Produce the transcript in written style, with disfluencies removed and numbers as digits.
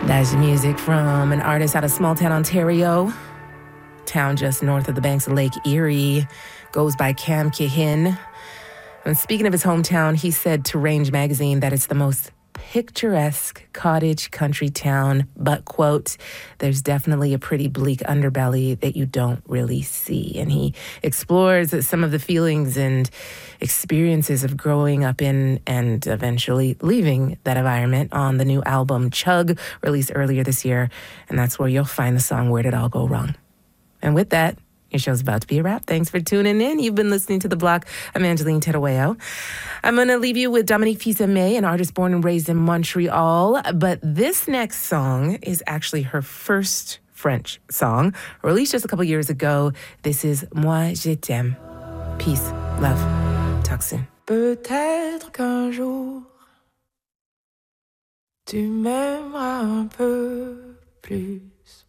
That's music from an artist out of small town Ontario, town just north of the banks of Lake Erie, goes by Cam Kehin. And speaking of his hometown, he said to Range magazine that it's the most picturesque cottage country town, but, quote, there's definitely a pretty bleak underbelly that you don't really see. And he explores some of the feelings and experiences of growing up in and eventually leaving that environment on the new album Chug, released earlier this year. And that's where you'll find the song Where Did All Go Wrong? And with that, your show's about to be a wrap. Thanks for tuning in. You've been listening to The Block. I'm Angeline Tedaweo. I'm going to leave you with Dominique Fils-Aimé, an artist born and raised in Montreal. But this next song is actually her first French song, released just a couple years ago. This is Moi, je t'aime. Peace, love. Talk soon. Peut-être qu'un jour, tu m'aimeras un peu plus.